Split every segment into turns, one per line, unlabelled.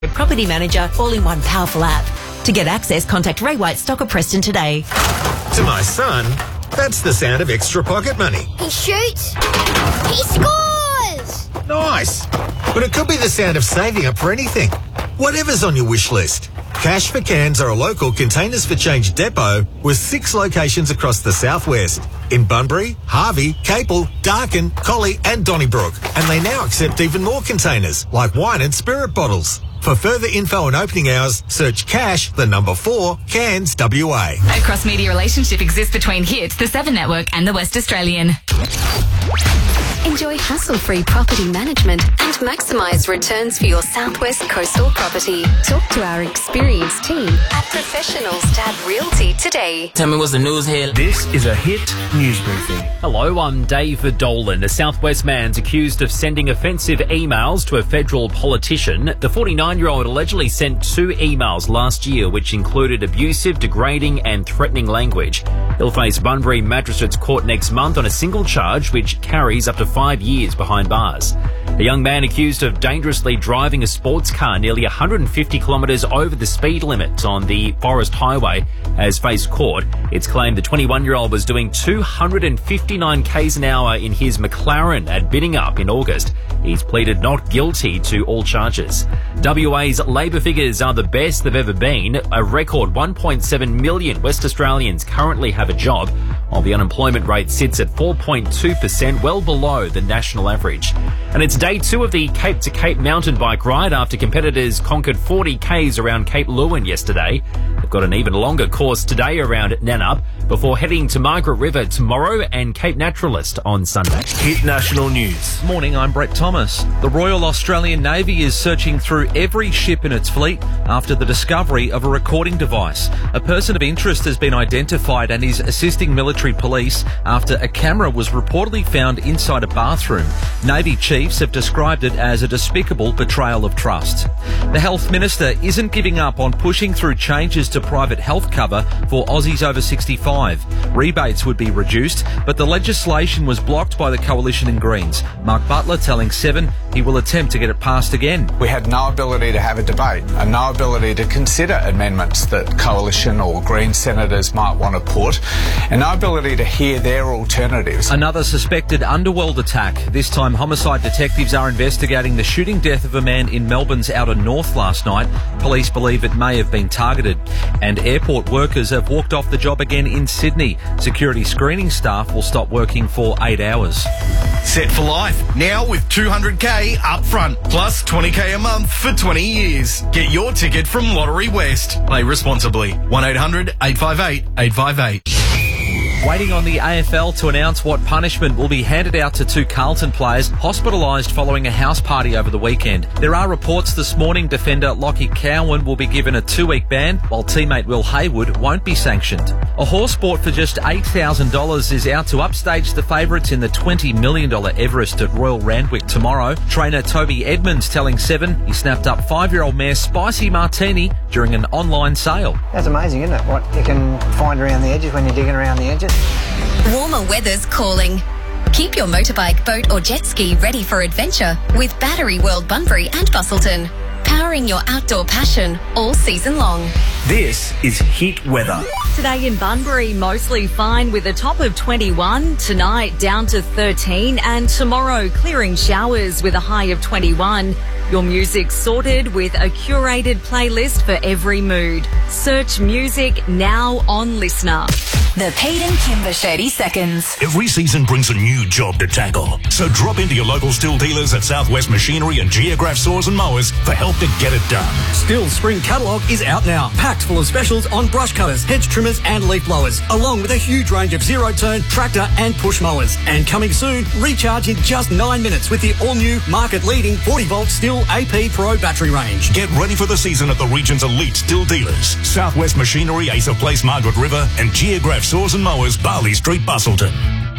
Property Manager all in one powerful app. To get access, contact Ray White, Stocker Preston today.
To my son, that's the sound of extra pocket money.
He shoots. He scores!
Nice. But it could be the sound of saving up for anything. Whatever's on your wish list. Cash for Cans are a local Containers for Change depot with 6 locations across the southwest. In Bunbury, Harvey, Capel, Darkin, Collie and Donnybrook. And they now accept even more containers, like wine and spirit bottles. For further info and opening hours, search Cash, the number 4, Cans WA.
A cross-media relationship exists between Hit, the 7 Network and the West Australian.
Enjoy hassle-free property management and maximise returns for your Southwest coastal property. Talk to our experienced team at Professional Stab Realty today.
Tell me what's the news here.
This is a Hit news briefing.
Hello, I'm David Dolan. A Southwest man's accused of sending offensive emails to a federal politician. The 49-year-old allegedly sent 2 emails last year which included abusive, degrading and threatening language. He'll face Bunbury Magistrates Court next month on a single charge which carries up to 5 years behind bars. A young man accused of dangerously driving a sports car nearly 150 kilometres over the speed limit on the Forest Highway has faced court. It's claimed the 21-year-old was doing 259 k's an hour in his McLaren at Biddingup in August. He's pleaded not guilty to all charges. WA's labour figures are the best they've ever been. A record 1.7 million West Australians currently have a job, while the unemployment rate sits at 4.2%, well below the national average. And it's day 2 of the Cape to Cape mountain bike ride after competitors conquered 40 k's around Cape Leeuwin yesterday. They've got an even longer course today around Nannup before heading to Margaret River tomorrow and Cape Naturalist on Sunday.
Hit National News.
Morning, I'm Brett Thomas. The Royal Australian Navy is searching through every ship in its fleet after the discovery of a recording device. A person of interest has been identified and is assisting military police after a camera was reportedly found inside a bathroom. Navy chiefs have described it as a despicable betrayal of trust. The Health Minister isn't giving up on pushing through changes to private health cover for Aussies over 65. Rebates would be reduced, but the legislation was blocked by the Coalition and Greens. Mark Butler telling 7 he will attempt to get it passed again.
We had no ability to have a debate and no ability to consider amendments that Coalition or Green senators might want to put, and no ability to hear their alternatives.
Another suspected underworld attack. This time homicide detectives are investigating the shooting death of a man in Melbourne's outer north last night. Police believe it may have been targeted. And airport workers have walked off the job again in Sydney. Security screening staff will stop working for 8 hours.
Set for life, now with 200k up front, plus 20k a month for 20 years. Get your ticket from Lottery West. Play responsibly. 1-800-858-858.
Waiting on the AFL to announce what punishment will be handed out to 2 Carlton players hospitalised following a house party over the weekend. There are reports this morning defender Lockie Cowan will be given a 2-week ban, while teammate Will Haywood won't be sanctioned. A horse bought for just $8,000 is out to upstage the favourites in the $20 million Everest at Royal Randwick tomorrow. Trainer Toby Edmonds telling 7 he snapped up 5-year-old mare Spicy Martini during an online sale.
That's amazing, isn't it? What you can find around the edges when you're digging around the edges.
Warmer weather's calling. Keep your motorbike, boat or jet ski ready for adventure with Battery World Bunbury and Bustleton. Powering your outdoor passion all season long.
This is Hit Weather.
Today in Bunbury, mostly fine with a top of 21. Tonight, down to 13. And tomorrow, clearing showers with a high of 21. Your music sorted with a curated playlist for every mood. Search music now on Listener.
The Payton Kimber 30 seconds.
Every season brings a new job to tackle. So drop into your local Stihl dealers at Southwest Machinery and Geograph Saws and Mowers for help to get it done.
Stihl's spring catalogue is out now. Packed full of specials on brush cutters, hedge trimmers and leaf blowers, along with a huge range of zero-turn, tractor and push mowers. And coming soon, recharge in just 9 minutes with the all-new, market-leading 40-volt Stihl AP Pro battery range.
Get ready for the season at the region's elite Stihl dealers. Southwest Machinery, Asa Place, Margaret River and Geograph Saws and Mowers, Barley Street, Bustleton.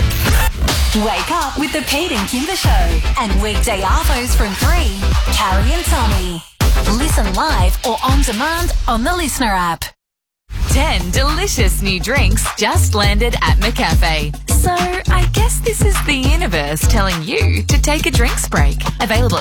Wake up with the Payton Kimber Show and weekday arvos from 3. Carrie and Tommy. Listen live or on demand on the Listener app. 10 delicious new drinks just landed at McCafe. So I guess this is the universe telling you to take a drinks break. Available at